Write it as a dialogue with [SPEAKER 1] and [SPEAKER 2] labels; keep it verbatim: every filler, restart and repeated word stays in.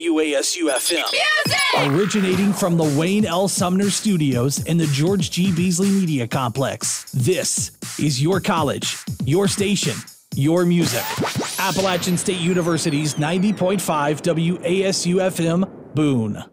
[SPEAKER 1] W A S U F M. Originating from the Wayne L. Sumner Studios in the George G. Beasley Media Complex. This is your college, your station, your music. Appalachian State University's ninety point five W A S U F M, Boone.